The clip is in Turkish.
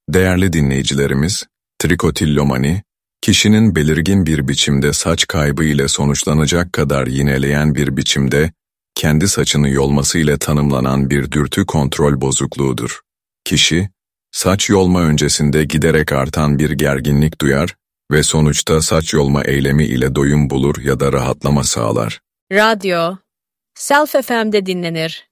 Değerli dinleyicilerimiz, trikotillomani, kişinin belirgin bir biçimde saç kaybı ile sonuçlanacak kadar yineleyen bir biçimde kendi saçını yolması ile tanımlanan bir dürtü kontrol bozukluğudur. Kişi, saç yolma öncesinde giderek artan bir gerginlik duyar ve sonuçta saç yolma eylemi ile doyum bulur ya da rahatlama sağlar. Radyo, Self FM'de dinlenir.